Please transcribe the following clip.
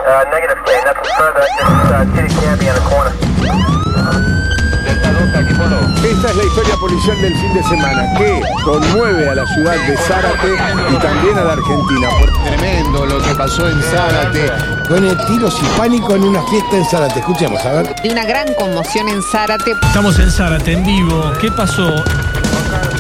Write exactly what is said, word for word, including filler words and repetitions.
Uh, negative, K. Nothing further. Just uh, City Campy on the corner. Esta es la historia policial del fin de semana que conmueve a la ciudad de Zárate y también a la Argentina. Tremendo lo que pasó en Zárate. Pone tiros y pánico en una fiesta en Zárate. Escuchemos, a ver. De una gran conmoción en Zárate. Estamos en Zárate, en vivo. ¿Qué pasó?